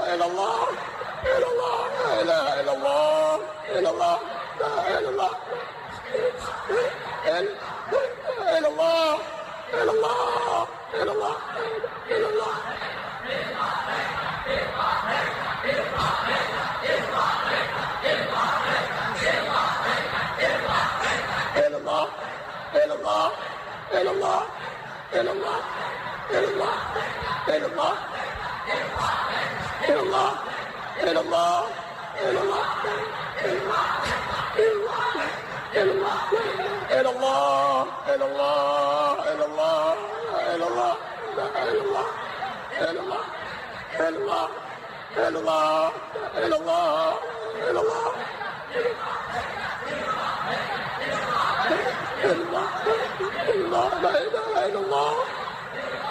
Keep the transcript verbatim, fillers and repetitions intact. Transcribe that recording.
إلا الله إلا الله لا إله إلا الله إلا الله لا إله إلا الله إلا الله إلا الله إلا الله إلا الله إلا الله إلا الله إلا الله إلا الله إلا الله إلا الله إلا الله إلا الله إلا الله إلا الله إلا الله إلا الله إلا الله إلا الله لا إلا الله إلا الله إلا الله إلا الله إلا الله إلا الله إلا الله لا إله إلا الله